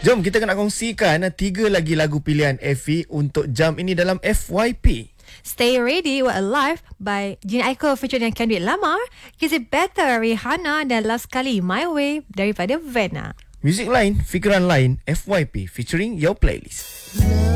Jom kita nak kongsikan 3 lagi lagu pilihan Effie untuk jam ini dalam FYP. Stay Ready We're Alive by Jin Aiko featuring Kendrick Lamar, Is It Better Rihanna, dan last sekali My Way daripada Vanna. Muzik lain, fikiran lain, FYP featuring Your Playlist.